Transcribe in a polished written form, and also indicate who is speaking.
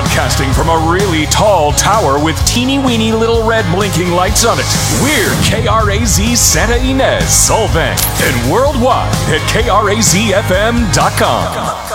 Speaker 1: Broadcasting from a really tall tower with teeny-weeny little red blinking lights on it, we're KRAZ Santa Ynez, Solvang, and worldwide at KRAZFM.com.